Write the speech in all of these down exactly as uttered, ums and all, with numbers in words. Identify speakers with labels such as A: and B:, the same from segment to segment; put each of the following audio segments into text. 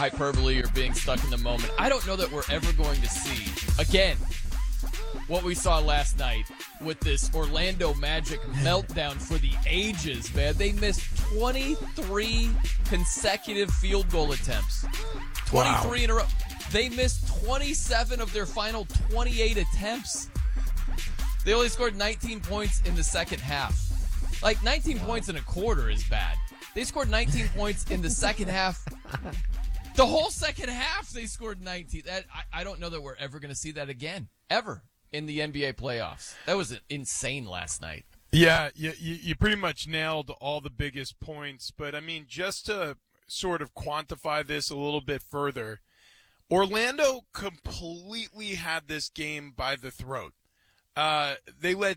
A: hyperbole or being stuck in the moment. I don't know that we're ever going to see, again, what we saw last night with this Orlando Magic meltdown for the ages, man. They missed twenty-three consecutive field goal attempts. twenty-three wow. in a row. They missed twenty-seven of their final twenty-eight attempts. They only scored nineteen points in the second half. Like, nineteen points in a quarter is bad. They scored nineteen points in the second half. The whole second half, they scored nineteen. That, I, I don't know that we're ever going to see that again, ever, in the N B A playoffs. That was insane last night.
B: Yeah, you, you, you pretty much nailed all the biggest points. But, I mean, just to sort of quantify this a little bit further, Orlando completely had this game by the throat. Uh, they led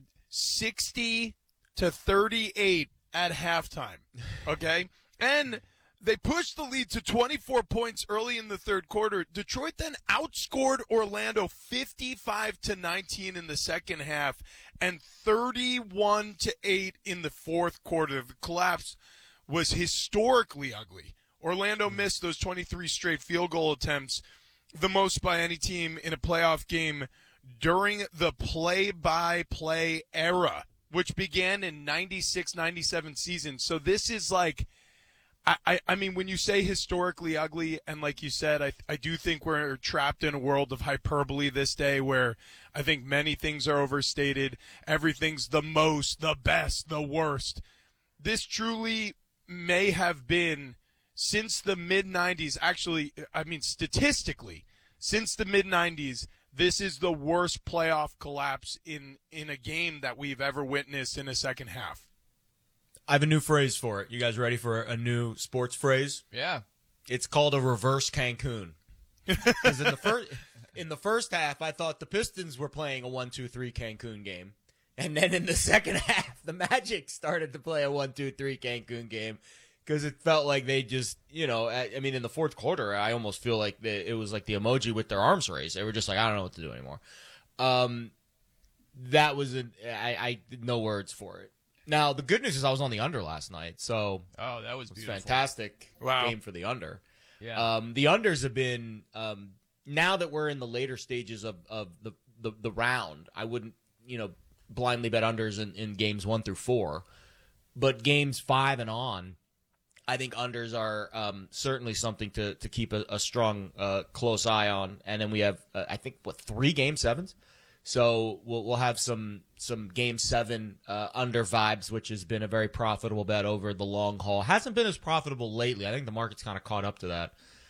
B: sixty to thirty-eight at halftime, okay? And they pushed the lead to twenty-four points early in the third quarter. Detroit then outscored Orlando fifty-five to nineteen in the second half and thirty-one to eight in the fourth quarter. The collapse was historically ugly. Orlando missed those twenty-three straight field goal attempts, the most by any team in a playoff game during the play-by-play era, which began in ninety-six ninety-seven season. So this is like, I, I, I mean, when you say historically ugly, and like you said, I, I do think we're trapped in a world of hyperbole this day where I think many things are overstated. Everything's the most, the best, the worst. This truly may have been, since the mid nineties, actually, I mean, statistically, since the mid nineties, this is the worst playoff collapse in, in a game that we've ever witnessed in a second half.
C: I have a new phrase for it. You guys ready for a new sports phrase?
A: Yeah.
C: It's called a reverse Cancun. Because in the first in the first half, I thought the Pistons were playing a one two three Cancun game. And then in the second half, the Magic started to play a one two three Cancun game. Because it felt like they just, you know, I, I mean, in the fourth quarter, I almost feel like they, it was like the emoji with their arms raised. They were just like, I don't know what to do anymore. Um, that was, a, I, I no words for it. Now, the good news is I was on the under last night, so
A: oh, that was,
C: it was
A: beautiful.
C: fantastic
B: Wow.
C: game for the under.
A: Yeah.
C: Um, the unders have been, um, now that we're in the later stages of, of the, the, the round, I wouldn't, you know, blindly bet unders in, in games one through four. But games five and on, I think unders are um, certainly something to, to keep a, a strong, uh, close eye on. And then we have, uh, I think, what, three game sevens? So we'll we'll have some some game seven uh, under vibes, which has been a very profitable bet over the long haul. Hasn't been as profitable lately. I think the market's kind of caught up to that.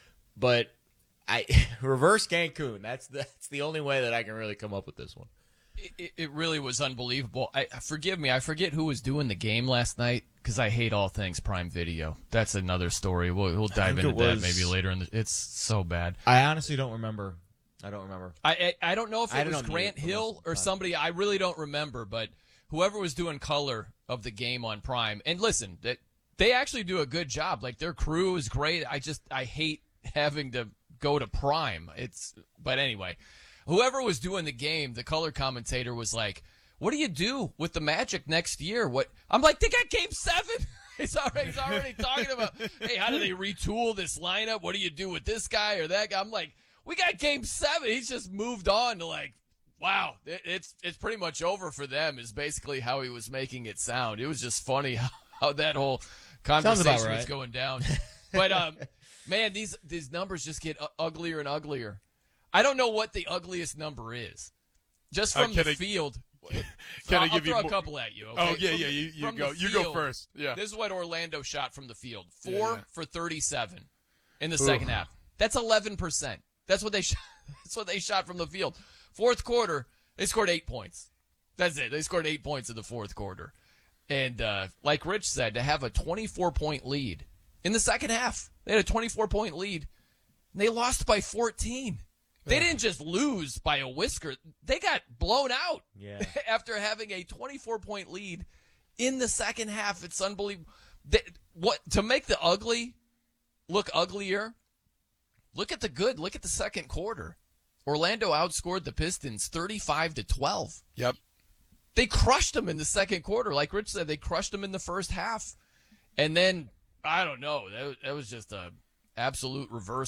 C: But I reverse Cancun. That's the, that's the only way that I can really come up with this one.
A: It, it really was unbelievable. I forgive me, I forget who was doing the game last night because I hate all things Prime Video. That's another story. We'll we'll dive into that maybe later. In the, it's so bad.
C: I honestly don't remember. I don't remember.
A: I I, I don't know if it was Grant
C: it
A: Hill or somebody. I really don't remember. But whoever was doing color of the game on Prime, and listen, that they actually do a good job. Like their crew is great. I just I hate having to go to Prime. It's but anyway. Whoever was doing the game, the color commentator was like, what do you do with the Magic next year? What I'm like, they got game seven. he's, already, he's already talking about, hey, how do they retool this lineup? What do you do with this guy or that guy? I'm like, we got game seven. He's just moved on to like, wow, it, it's it's pretty much over for them is basically how he was making it sound. It was just funny how, how that whole conversation
C: right.
A: was going down. But, um, man, these these numbers just get u- uglier and uglier. I don't know what the ugliest number is. Just from
B: uh,
A: the
B: I,
A: field.
B: Can
A: I'll,
B: I give
A: I'll
B: you
A: throw
B: more?
A: a couple at you. Okay?
B: Oh, yeah,
A: from,
B: yeah, you, you
A: from
B: go.
A: the
B: You
A: field,
B: go first. Yeah.
A: This is what Orlando shot from the field. Four
B: Yeah, yeah.
A: for thirty-seven in the
B: Ooh.
A: second half. That's eleven percent. That's what they shot. That's what they shot from the field. Fourth quarter, they scored eight points. That's it. They scored eight points in the fourth quarter. And uh, like Rich said, to have a twenty-four point lead in the second half, they had a twenty-four point lead. And they lost by fourteen. They didn't just lose by a whisker. They got blown out
C: Yeah.
A: after having a twenty-four point lead in the second half. It's unbelievable. They, what to make the ugly look uglier, look at the good. Look at the second quarter. Orlando outscored the Pistons thirty-five to twelve.
B: Yep.
A: They crushed them in the second quarter. Like Rich said, they crushed them in the first half. And then, I don't know, that, that was just a absolute reverse